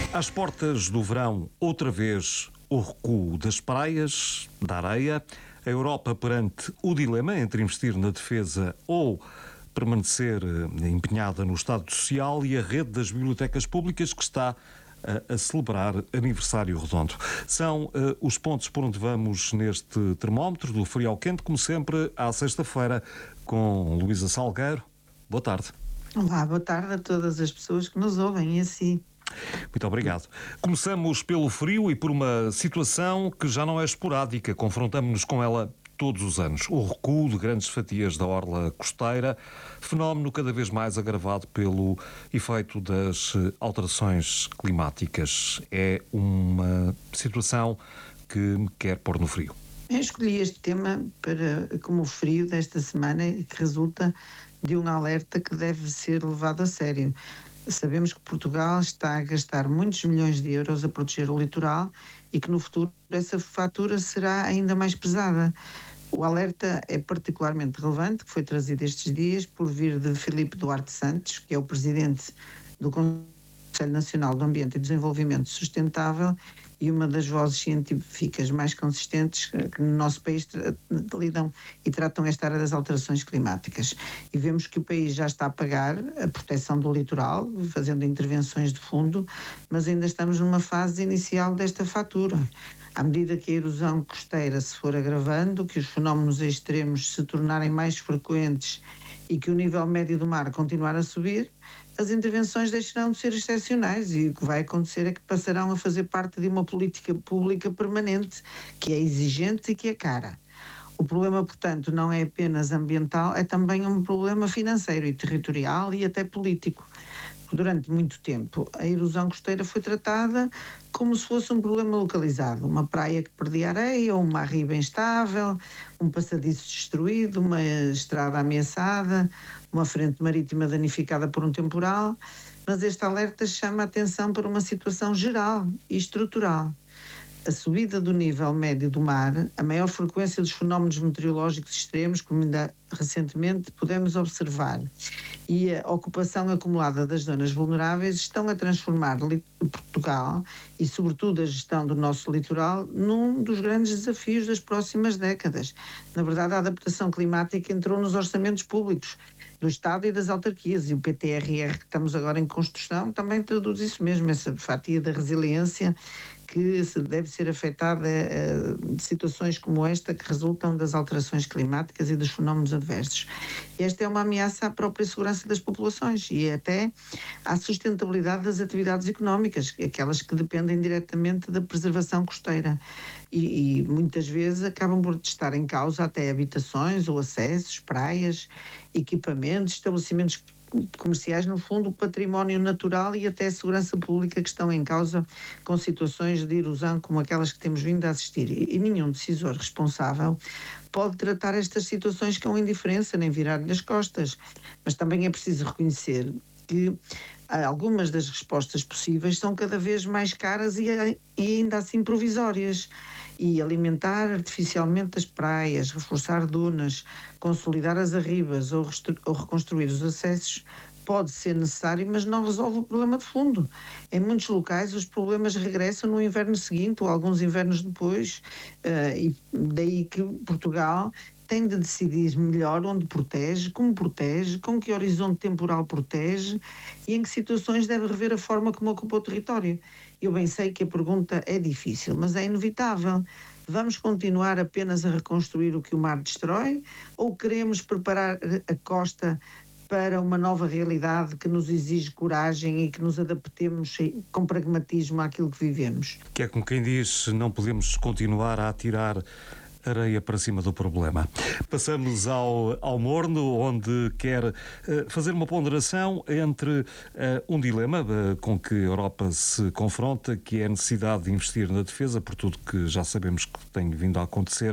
Às portas do verão, outra vez o recuo das praias, da areia, a Europa perante o dilema entre investir na defesa ou permanecer empenhada no Estado Social, e a rede das bibliotecas públicas que está a celebrar aniversário redondo. São os pontos por onde vamos neste termómetro, do frio ao quente, como sempre, à sexta-feira, com Luísa Salgueiro. Boa tarde. Olá, boa tarde a todas as pessoas que nos ouvem e assim. Muito obrigado. Começamos pelo frio e por uma situação que já não é esporádica. Confrontamos-nos com ela todos os anos. O recuo de grandes fatias da orla costeira, fenómeno cada vez mais agravado pelo efeito das alterações climáticas. É uma situação que me quer pôr no frio. Eu escolhi este tema como o frio desta semana, que resulta de um alerta que deve ser levado a sério. Sabemos que Portugal está a gastar muitos milhões de euros a proteger o litoral e que no futuro essa fatura será ainda mais pesada. O alerta é particularmente relevante, que foi trazido estes dias por vir de Filipe Duarte Santos, que é o presidente do Conselho Nacional do Ambiente e Desenvolvimento Sustentável e uma das vozes científicas mais consistentes que no nosso país lidam e tratam esta área das alterações climáticas. E vemos que o país já está a pagar a proteção do litoral, fazendo intervenções de fundo, mas ainda estamos numa fase inicial desta fatura. À medida que a erosão costeira se for agravando, que os fenómenos extremos se tornarem mais frequentes e que o nível médio do mar continuar a subir, as intervenções deixarão de ser excepcionais e o que vai acontecer é que passarão a fazer parte de uma política pública permanente, que é exigente e que é cara. O problema, portanto, não é apenas ambiental, é também um problema financeiro e territorial e até político. Durante muito tempo, a erosão costeira foi tratada como se fosse um problema localizado, uma praia que perdia areia, ou uma riba instável, um passadiço destruído, uma estrada ameaçada, uma frente marítima danificada por um temporal, mas este alerta chama a atenção para uma situação geral e estrutural. A subida do nível médio do mar, a maior frequência dos fenómenos meteorológicos extremos, como ainda recentemente pudemos observar, e a ocupação acumulada das zonas vulneráveis estão a transformar Portugal e, sobretudo, a gestão do nosso litoral num dos grandes desafios das próximas décadas. Na verdade, a adaptação climática entrou nos orçamentos públicos do Estado e das autarquias, e o PTRR que estamos agora em construção também traduz isso mesmo, essa fatia da resiliência que deve ser afetada de situações como esta que resultam das alterações climáticas e dos fenómenos adversos. Esta é uma ameaça à própria segurança das populações e até à sustentabilidade das atividades económicas, aquelas que dependem diretamente da preservação costeira. E muitas vezes acabam por estar em causa até habitações ou acessos, praias, equipamentos, estabelecimentos comerciais, no fundo, o património natural e até a segurança pública que estão em causa com situações de erosão como aquelas que temos vindo a assistir. E nenhum decisor responsável pode tratar estas situações com indiferença nem virar-lhe as costas. Mas também é preciso reconhecer que algumas das respostas possíveis são cada vez mais caras e ainda assim provisórias. E alimentar artificialmente as praias, reforçar dunas, consolidar as arribas ou reconstruir os acessos pode ser necessário, mas não resolve o problema de fundo. Em muitos locais os problemas regressam no inverno seguinte ou alguns invernos depois, e daí que Portugal tem de decidir melhor onde protege, com que horizonte temporal protege e em que situações deve rever a forma como ocupa o território. Eu bem sei que a pergunta é difícil, mas é inevitável. Vamos continuar apenas a reconstruir o que o mar destrói ou queremos preparar a costa para uma nova realidade que nos exige coragem e que nos adaptemos com pragmatismo àquilo que vivemos? Que é como quem diz, não podemos continuar a atirar areia para cima do problema. Passamos ao morno, onde quer fazer uma ponderação entre um dilema com que a Europa se confronta, que é a necessidade de investir na defesa, por tudo que já sabemos que tem vindo a acontecer,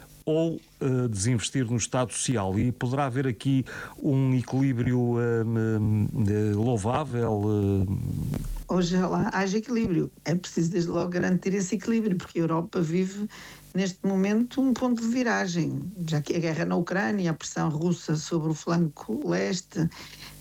ou desinvestir no Estado Social. E poderá haver aqui um equilíbrio louvável? Hoje haja equilíbrio. É preciso desde logo garantir esse equilíbrio, porque a Europa vive neste momento um ponto de viragem, já que a guerra na Ucrânia, a pressão russa sobre o flanco leste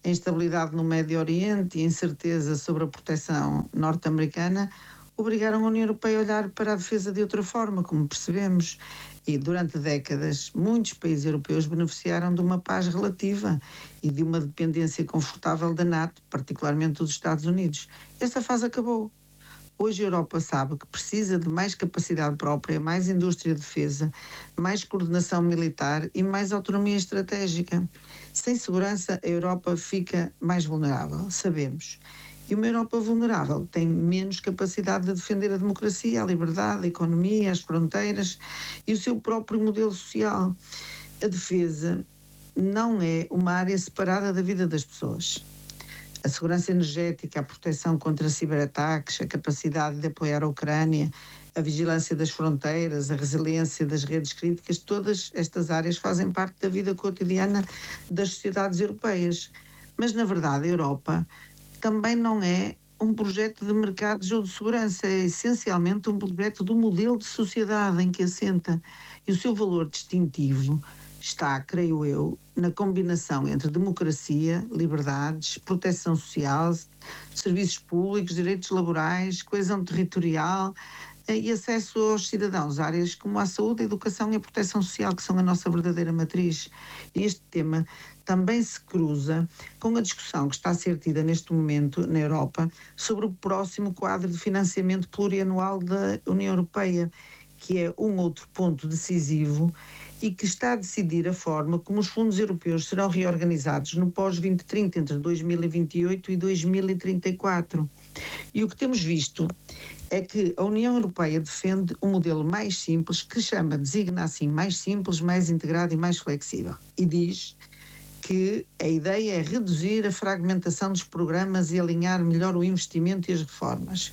A instabilidade no Médio Oriente e a incerteza sobre a proteção norte-americana obrigaram a União Europeia a olhar para a defesa de outra forma, como percebemos. E durante décadas, muitos países europeus beneficiaram de uma paz relativa e de uma dependência confortável da NATO, particularmente dos Estados Unidos. Essa fase acabou. Hoje a Europa sabe que precisa de mais capacidade própria, mais indústria de defesa, mais coordenação militar e mais autonomia estratégica. Sem segurança, a Europa fica mais vulnerável, sabemos. E uma Europa vulnerável tem menos capacidade de defender a democracia, a liberdade, a economia, as fronteiras e o seu próprio modelo social. A defesa não é uma área separada da vida das pessoas. A segurança energética, a proteção contra ciberataques, a capacidade de apoiar a Ucrânia, a vigilância das fronteiras, a resiliência das redes críticas, todas estas áreas fazem parte da vida cotidiana das sociedades europeias. Mas, na verdade, a Europa também não é um projeto de mercados ou de segurança, é essencialmente um projeto do modelo de sociedade em que assenta. E o seu valor distintivo está, creio eu, na combinação entre democracia, liberdades, proteção social, serviços públicos, direitos laborais, coesão territorial e acesso aos cidadãos, áreas como a saúde, a educação e a proteção social, que são a nossa verdadeira matriz. E este tema também se cruza com a discussão que está a ser tida neste momento na Europa sobre o próximo quadro de financiamento plurianual da União Europeia, que é um outro ponto decisivo e que está a decidir a forma como os fundos europeus serão reorganizados no pós-2030, entre 2028 e 2034. E o que temos visto é que a União Europeia defende um modelo mais simples, que designa assim, mais simples, mais integrado e mais flexível. E diz que a ideia é reduzir a fragmentação dos programas e alinhar melhor o investimento e as reformas.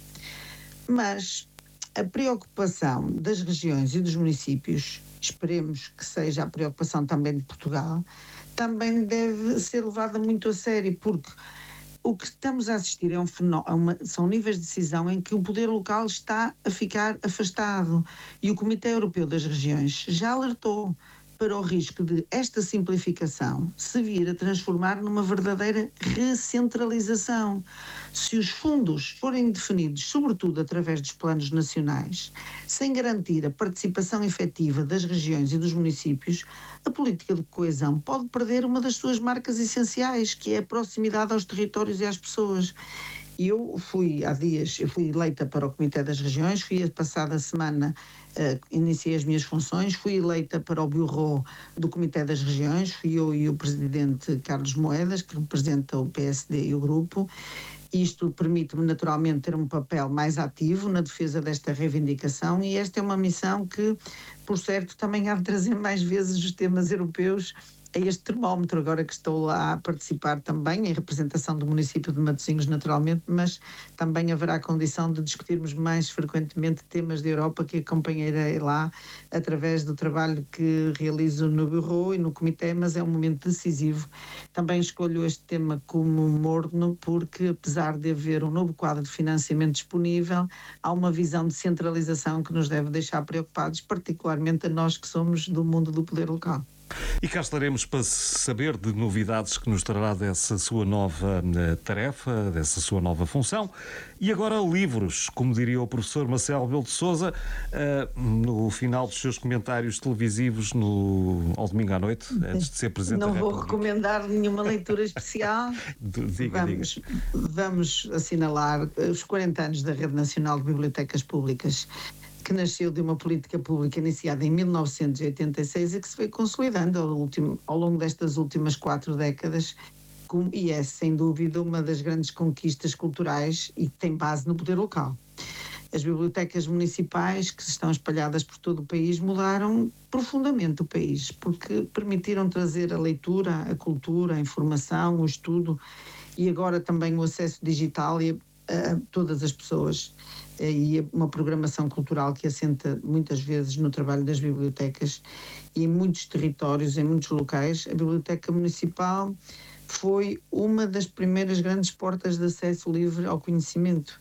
Mas a preocupação das regiões e dos municípios, esperemos que seja a preocupação também de Portugal, também deve ser levada muito a sério, porque o que estamos a assistir são níveis de decisão em que o poder local está a ficar afastado. E o Comitê Europeu das Regiões já alertou para o risco de esta simplificação se vir a transformar numa verdadeira recentralização. Se os fundos forem definidos, sobretudo através dos planos nacionais, sem garantir a participação efetiva das regiões e dos municípios, a política de coesão pode perder uma das suas marcas essenciais, que é a proximidade aos territórios e às pessoas. Eu fui eleita para o Comitê das Regiões, fui a passada semana, iniciei as minhas funções, fui eleita para o Bureau do Comitê das Regiões, fui eu e o Presidente Carlos Moedas, que representa o PSD e o grupo. Isto permite-me naturalmente ter um papel mais ativo na defesa desta reivindicação e esta é uma missão que, por certo, também há de trazer mais vezes os temas europeus a este termómetro, agora que estou lá a participar também em representação do município de Matosinhos, naturalmente, mas também haverá a condição de discutirmos mais frequentemente temas da Europa que acompanharei lá através do trabalho que realizo no Bureau e no Comitê, mas é um momento decisivo. Também escolho este tema como morno porque, apesar de haver um novo quadro de financiamento disponível, há uma visão de centralização que nos deve deixar preocupados, particularmente a nós que somos do mundo do poder local. E cá estaremos para saber de novidades que nos trará dessa sua nova tarefa, dessa sua nova função. E agora livros, como diria o professor Marcelo Rebelo de Sousa, no final dos seus comentários televisivos ao domingo à noite, antes de ser Presidente da República. Não vou recomendar nenhuma leitura especial. Diga. Vamos assinalar os 40 anos da Rede Nacional de Bibliotecas Públicas, que nasceu de uma política pública iniciada em 1986 e que se foi consolidando ao longo destas últimas 4 décadas, e é, sem dúvida, uma das grandes conquistas culturais e que tem base no poder local. As bibliotecas municipais, que estão espalhadas por todo o país, mudaram profundamente o país, porque permitiram trazer a leitura, a cultura, a informação, o estudo e agora também o acesso digital a todas as pessoas, e uma programação cultural que assenta muitas vezes no trabalho das bibliotecas e em muitos territórios, em muitos locais. A Biblioteca Municipal foi uma das primeiras grandes portas de acesso livre ao conhecimento.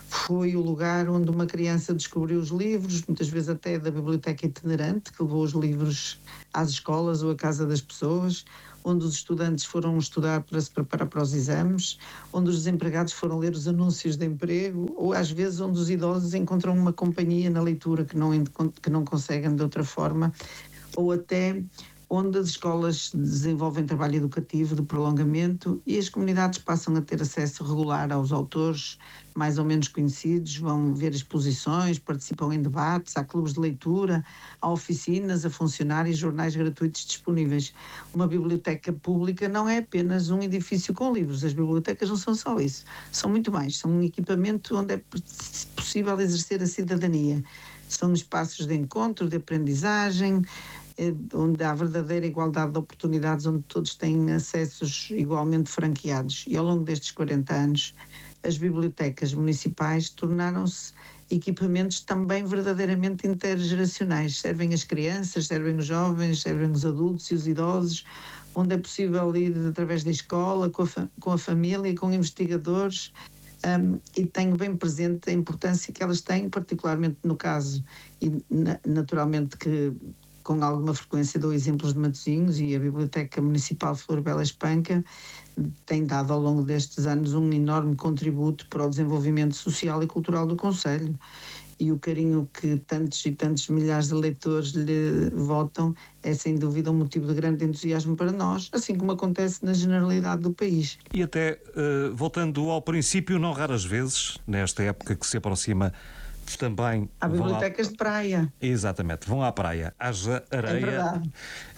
foi o lugar onde uma criança descobriu os livros, muitas vezes até da biblioteca itinerante, que levou os livros às escolas ou à casa das pessoas, onde os estudantes foram estudar para se preparar para os exames, onde os desempregados foram ler os anúncios de emprego, ou às vezes onde os idosos encontram uma companhia na leitura que não conseguem de outra forma, ou até onde as escolas desenvolvem trabalho educativo de prolongamento e as comunidades passam a ter acesso regular aos autores mais ou menos conhecidos, vão ver exposições, participam em debates, há clubes de leitura, há oficinas, a funcionários, jornais gratuitos disponíveis. Uma biblioteca pública não é apenas um edifício com livros, as bibliotecas não são só isso, são muito mais, são um equipamento onde é possível exercer a cidadania. São espaços de encontro, de aprendizagem, onde há verdadeira igualdade de oportunidades, onde todos têm acessos igualmente franqueados. E ao longo destes 40 anos, as bibliotecas municipais tornaram-se equipamentos também verdadeiramente intergeracionais. Servem as crianças, servem os jovens, servem os adultos e os idosos, onde é possível ir através da escola, com a família, com investigadores, e tenho bem presente a importância que elas têm, particularmente no caso, e naturalmente que com alguma frequência dou exemplos de Matosinhos, e a Biblioteca Municipal Flor Bela Espanca tem dado ao longo destes anos um enorme contributo para o desenvolvimento social e cultural do concelho, e o carinho que tantos e tantos milhares de leitores lhe votam é sem dúvida um motivo de grande entusiasmo para nós, assim como acontece na generalidade do país. E até, voltando ao princípio, não raras vezes, nesta época que se aproxima, também há bibliotecas de praia. Exatamente, vão à praia, haja areia. É verdade.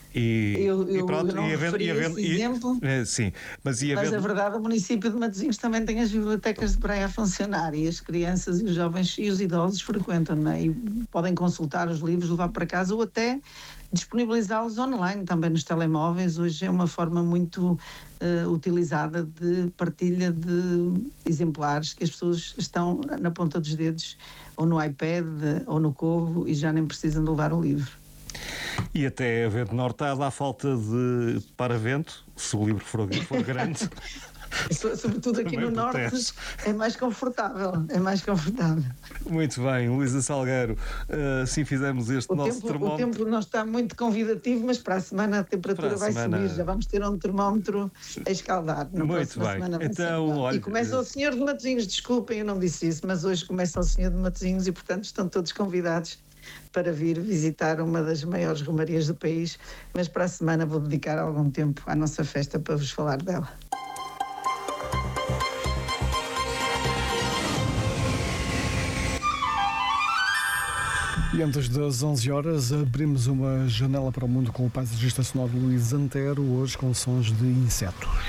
E pronto, eu não referi esse exemplo, sim, mas a verdade, o município de Matosinhos também tem as bibliotecas de praia a funcionar, e as crianças e os jovens e os idosos frequentam, não é? E podem consultar os livros, levar para casa ou até disponibilizá-los online, também nos telemóveis. Hoje é uma forma muito utilizada de partilha de exemplares que as pessoas estão na ponta dos dedos, ou no iPad, ou no Kobo, e já nem precisam de levar o livro. E até a vento nortado, à falta de paravento, se o livro for grande. Sobretudo aqui no norte é mais confortável, Muito bem, Luísa Salgueiro, assim fizemos este nosso termómetro. O tempo não está muito convidativo, mas para a semana a temperatura vai subir, já vamos ter um termómetro a escaldar. Muito bem, então olha... E começa o Senhor de Matosinhos, desculpem, eu não disse isso, mas hoje começa o Senhor de Matosinhos e portanto estão todos convidados para vir visitar uma das maiores romarias do país, mas para a semana vou dedicar algum tempo à nossa festa para vos falar dela. E antes das 11 horas abrimos uma janela para o mundo com o paisagista sonoro Luís Antero, hoje com sons de insetos.